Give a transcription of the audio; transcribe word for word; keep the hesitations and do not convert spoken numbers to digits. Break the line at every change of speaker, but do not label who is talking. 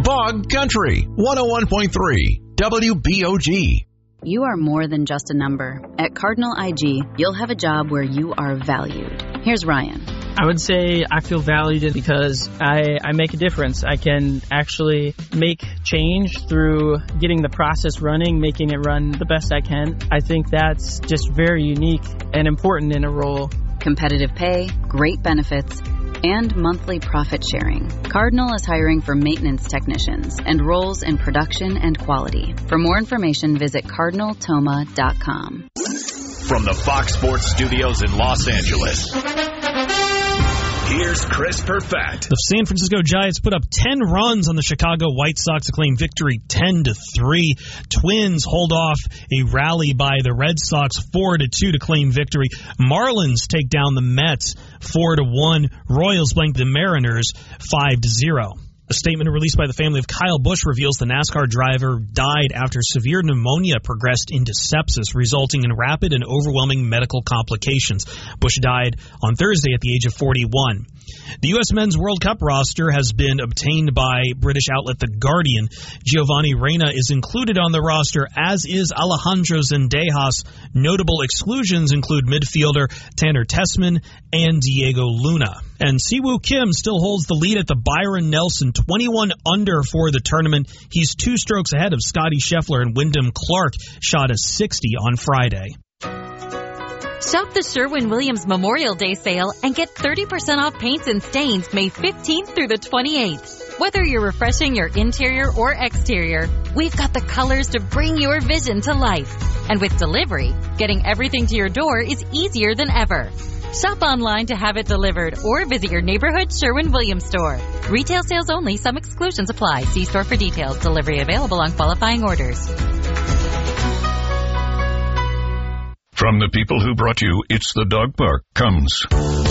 Bog Country, one oh one point three W B O G.
You are more than just a number. At Cardinal I G, you'll have a job where you are valued. Here's Ryan.
I would say I feel valued because I, I make a difference. I can actually make change through getting the process running, making it run the best I can. I think that's just very unique and important in a role.
Competitive pay, great benefits, and monthly profit sharing. Cardinal is hiring for maintenance technicians and roles in production and quality. For more information, visit cardinal toma dot com.
From the Fox Sports Studios in Los Angeles, here's Chris Perfett.
The San Francisco Giants put up ten runs on the Chicago White Sox to claim victory ten to three. Twins hold off a rally by the Red Sox four to two to claim victory. Marlins take down the Mets four to one. Royals blank the Mariners five to zero. A statement released by the family of Kyle Busch reveals the NASCAR driver died after severe pneumonia progressed into sepsis, resulting in rapid and overwhelming medical complications. Busch died on Thursday at the age of forty-one. The U S Men's World Cup roster has been obtained by British outlet The Guardian. Giovanni Reyna is included on the roster, as is Alejandro Zendejas. Notable exclusions include midfielder Tanner Tessman and Diego Luna. And Siwoo Kim still holds the lead at the Byron Nelson, twenty-one under for the tournament. He's two strokes ahead of Scotty Scheffler, and Wyndham Clark shot a sixty on Friday.
Shop the Sherwin-Williams Memorial Day sale and get thirty percent off paints and stains May fifteenth through the twenty-eighth. Whether you're refreshing your interior or exterior, we've got the colors to bring your vision to life. And with delivery, getting everything to your door is easier than ever. Shop online to have it delivered or visit your neighborhood Sherwin-Williams store. Retail sales only. Some exclusions apply. See store for details. Delivery available on qualifying orders.
From the people who brought you It's the Dog Park comes